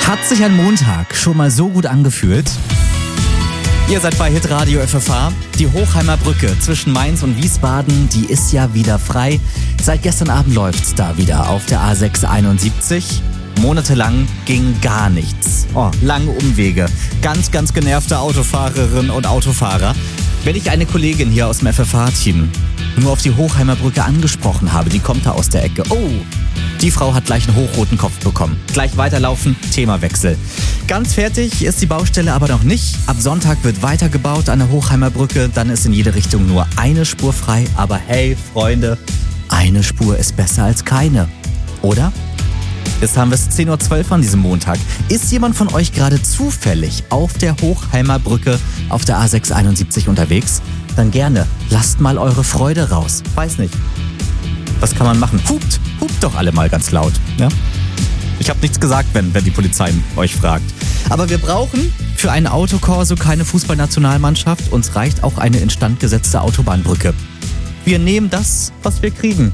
Hat sich ein Montag schon mal so gut angefühlt? Ihr seid bei Hitradio FFH. Die Hochheimer Brücke zwischen Mainz und Wiesbaden, die ist ja wieder frei. Seit gestern Abend läuft's da wieder auf der A671. Monatelang ging gar nichts. Lange Umwege. Ganz genervte Autofahrerinnen und Autofahrer. Wenn ich eine Kollegin hier aus dem FFH-Team nur auf die Hochheimer Brücke angesprochen habe, die kommt da aus der Ecke. Oh, die Frau hat gleich einen hochroten Kopf bekommen. Gleich weiterlaufen, Themawechsel. Ganz fertig ist die Baustelle aber noch nicht. Ab Sonntag wird weitergebaut an der Hochheimer Brücke. Dann ist in jede Richtung nur eine Spur frei. Aber hey, Freunde, eine Spur ist besser als keine. Oder? Jetzt haben wir es 10:12 Uhr an diesem Montag. Ist jemand von euch gerade zufällig auf der Hochheimer Brücke auf der A671 unterwegs? Dann gerne, lasst mal eure Freude raus. Weiß nicht. Was kann man machen? Hupt doch alle mal ganz laut. Ja? Ich habe nichts gesagt, wenn die Polizei euch fragt. Aber wir brauchen für einen Autokorso keine Fußballnationalmannschaft. Uns reicht auch eine instand gesetzte Autobahnbrücke. Wir nehmen das, was wir kriegen.